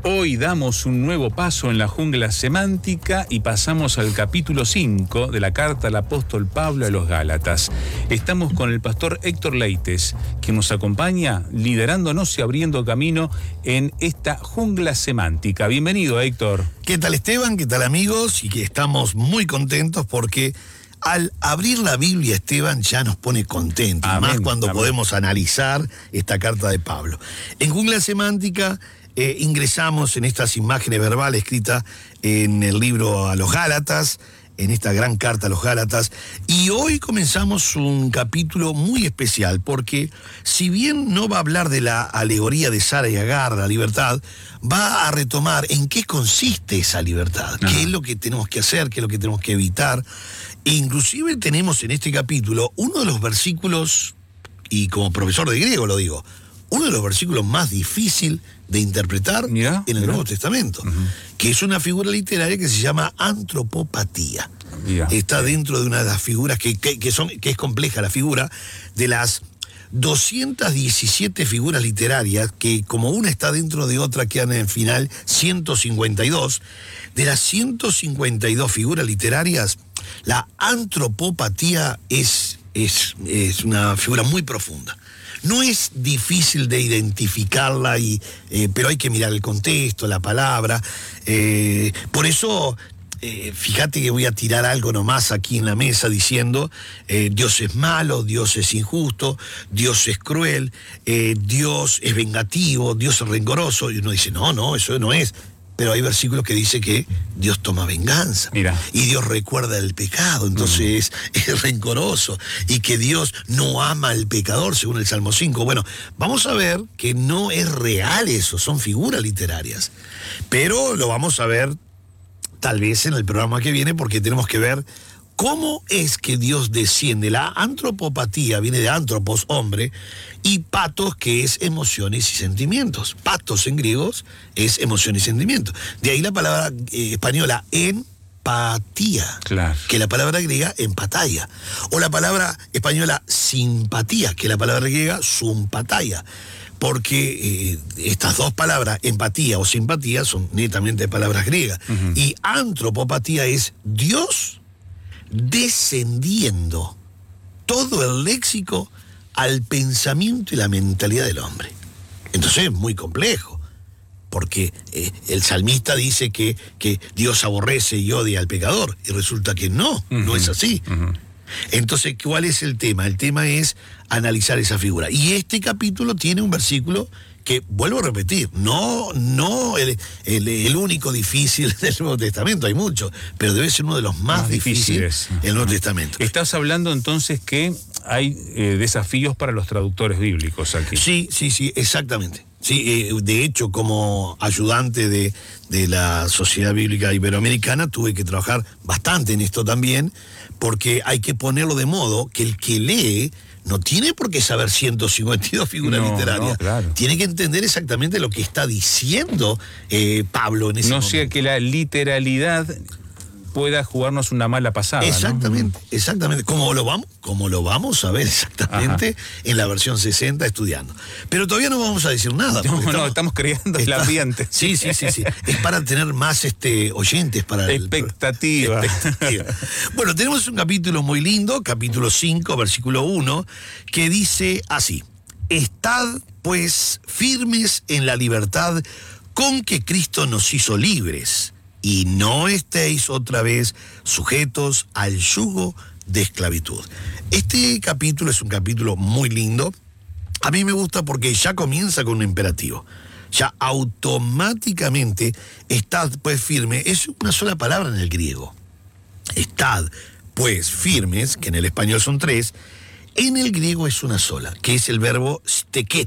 Hoy damos un nuevo paso en la jungla semántica y pasamos al capítulo 5 de la carta al apóstol Pablo a los Gálatas. Estamos con el pastor Héctor Leites, que nos acompaña liderándonos y abriendo camino en esta jungla semántica. Bienvenido, Héctor. ¿Qué tal, Esteban? ¿Qué tal, amigos? Y que estamos muy contentos porque al abrir la Biblia, Esteban, ya nos pone contentos. Amén, más cuando amén. podemos analizar esta carta de Pablo. En jungla semántica ingresamos en estas imágenes verbales escritas en el libro a los Gálatas, en esta gran carta a los Gálatas, y hoy comenzamos un capítulo muy especial, porque si bien no va a hablar de la alegoría de Sara y Agar, la libertad, va a retomar en qué consiste esa libertad, qué es lo que tenemos que hacer, qué es lo que tenemos que evitar. E inclusive tenemos en este capítulo uno de los versículos, y como profesor de griego lo digo, uno de los versículos más difíciles de interpretar en el Nuevo Testamento, que es una figura literaria que se llama antropopatía. Está dentro de una de las figuras que es compleja la figura, de las 217 figuras literarias, que como una está dentro de otra quedan en el final 152. De las 152 figuras literarias, la antropopatía es una figura muy profunda. No es difícil de identificarla, pero hay que mirar el contexto, la palabra. Por eso, fíjate que voy a tirar algo nomás aquí en la mesa diciendo, Dios es malo, Dios es injusto, Dios es cruel, Dios es vengativo, Dios es rencoroso. Y uno dice, no, eso no es. Pero hay versículos que dice que Dios toma venganza. Mira. Y Dios recuerda el pecado, entonces es rencoroso. Y que Dios no ama al pecador, según el Salmo 5. Bueno, vamos a ver que no es real eso, son figuras literarias. Pero lo vamos a ver tal vez en el programa que viene, porque tenemos que ver cómo es que Dios desciende. La antropopatía viene de antropos, hombre, y patos, que es emociones y sentimientos. Patos en griegos es emociones y sentimientos. De ahí la palabra española empatía, claro, que la palabra griega empataya. O la palabra española simpatía, que la palabra griega sympatía. Porque estas dos palabras, empatía o simpatía, son netamente palabras griegas. Y antropopatía es Dios descendiendo todo el léxico al pensamiento y la mentalidad del hombre. Entonces es muy complejo, porque el salmista dice que Dios aborrece y odia al pecador, y resulta que no es así. Entonces, ¿cuál es el tema? El tema es analizar esa figura. Y este capítulo tiene un versículo que, vuelvo a repetir, no el único difícil del Nuevo Testamento, hay muchos, pero debe ser uno de los más difíciles del Nuevo Testamento. Estás hablando entonces que hay desafíos para los traductores bíblicos aquí. Sí, exactamente. Sí, de hecho, como ayudante de la Sociedad Bíblica Iberoamericana, tuve que trabajar bastante en esto también, porque hay que ponerlo de modo que el que lee no tiene por qué saber 152 figuras literarias. No, claro. Tiene que entender exactamente lo que está diciendo Pablo en ese momento. No sea que la literalidad pueda jugarnos una mala pasada. Exactamente, ¿no? Exactamente. Como lo vamos a ver exactamente en la versión 60 estudiando. Pero todavía no vamos a decir nada. Estamos creando el ambiente. Sí. Es para tener más oyentes para expectativa. Bueno, tenemos un capítulo muy lindo, capítulo 5, versículo 1, que dice así: Estad, pues, firmes en la libertad con que Cristo nos hizo libres, y no estéis otra vez sujetos al yugo de esclavitud. Este capítulo es un capítulo muy lindo. A mí me gusta porque ya comienza con un imperativo. Ya automáticamente, estad pues firme, es una sola palabra en el griego. Estad pues firmes, que en el español son tres, en el griego es una sola, que es el verbo steket.